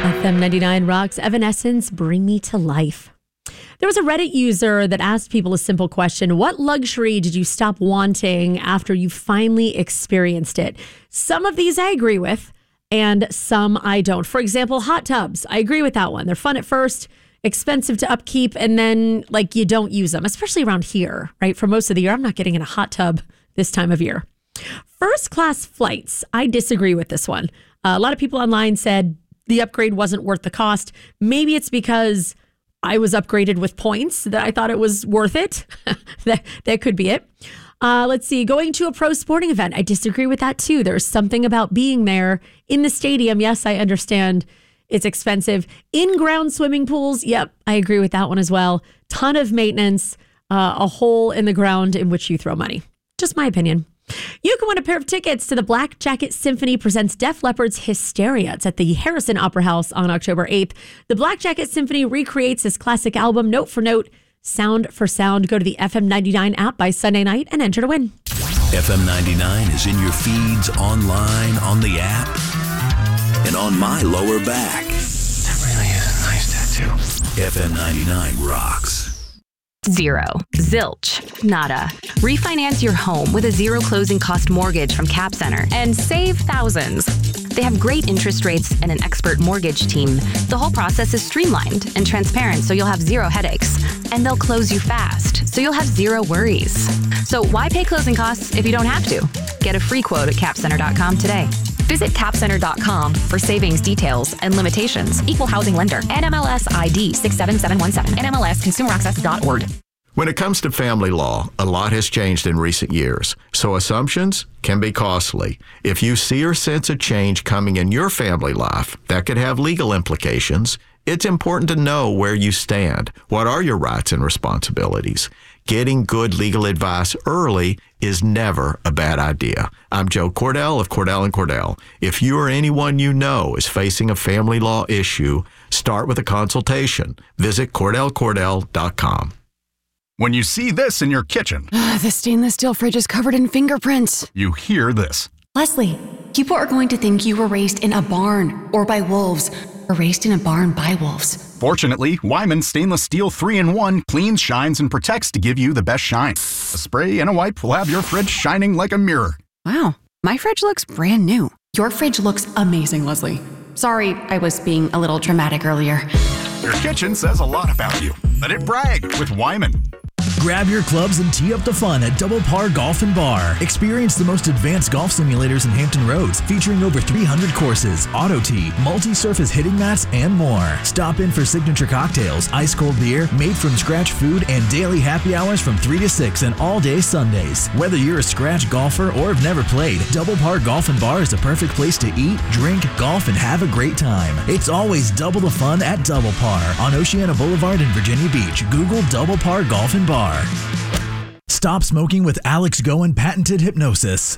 FM 99 rocks. Evanescence, Bring Me to Life. There was a Reddit user that asked people a simple question. What luxury did you stop wanting after you finally experienced it? Some of these I agree with, and some I don't. For example, hot tubs. I agree with that one. They're fun at first, expensive to upkeep, and then you don't use them, especially around here, right? For most of the year, I'm not getting in a hot tub this time of year. First class flights. I disagree with this one. A lot of people online said the upgrade wasn't worth the cost. Maybe it's because I was upgraded with points that I thought it was worth it. that could be it. Let's see. Going to a pro sporting event. I disagree with that too. There's something about being there in the stadium. Yes, I understand it's expensive. In-ground swimming pools. Yep, I agree with that one as well. Ton of maintenance, a hole in the ground in which you throw money. Just my opinion. You can win a pair of tickets to the Black Jacket Symphony presents Def Leppard's Hysteria. It's at the Harrison Opera House on October 8th. The Black Jacket Symphony recreates his classic album, note for note, sound for sound. Go to the FM 99 app by Sunday night and enter to win. FM 99 is in your feeds, online, on the app, and on my lower back. That really is a nice tattoo. FM 99 rocks. Zero. Zilch. Nada. Refinance your home with a zero closing cost mortgage from Cap Center and save thousands. They have great interest rates and an expert mortgage team. The whole process is streamlined and transparent, so you'll have zero headaches. And they'll close you fast, so you'll have zero worries. So why pay closing costs if you don't have to? Get a free quote at capcenter.com today. Visit capcenter.com for savings details and limitations. Equal housing lender. NMLS ID 67717. NMLSconsumeraccess.org. When it comes to family law, a lot has changed in recent years, so assumptions can be costly. If you see or sense a change coming in your family life that could have legal implications, it's important to know where you stand. What are your rights and responsibilities? Getting good legal advice early is never a bad idea. I'm Joe Cordell of Cordell & Cordell. If you or anyone you know is facing a family law issue, start with a consultation. Visit CordellCordell.com. When you see this in your kitchen, the stainless steel fridge is covered in fingerprints. you hear this. Leslie, people are going to think you were raised in a barn or by wolves, or raised in a barn by wolves. Fortunately, Wyman Stainless Steel 3-in-1 cleans, shines, and protects to give you the best shine. A spray and a wipe will have your fridge shining like a mirror. Wow, my fridge looks brand new. Your fridge looks amazing, Leslie. Sorry, I was being a little dramatic earlier. Your kitchen says a lot about you. Let it brag with Wyman. Grab your clubs and tee up the fun at Double Par Golf and Bar. Experience the most advanced golf simulators in Hampton Roads, featuring over 300 courses, auto tee, multi-surface hitting mats, and more. Stop in for signature cocktails, ice-cold beer, made-from-scratch food, and daily happy hours from 3 to 6 and all-day Sundays. Whether you're a scratch golfer or have never played, Double Par Golf and Bar is the perfect place to eat, drink, golf, and have a great time. It's always double the fun at Double Par on Oceana Boulevard in Virginia Beach. Google Double Par Golf and Bar. Stop smoking with Alex Goen patented hypnosis.